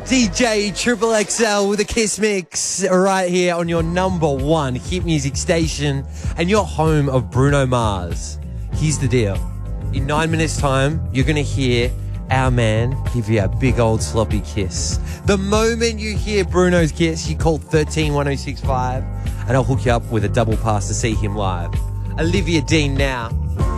DJ Triple XL with a Kiss Mix right here on your number one hit music station and your home of Bruno Mars. Here's the deal. In 9 minutes time, you're going to hear our man give you a big old sloppy kiss. The moment you hear Bruno's kiss, you call 131065 and I'll hook you up with a double pass to see him live. Olivia Dean now.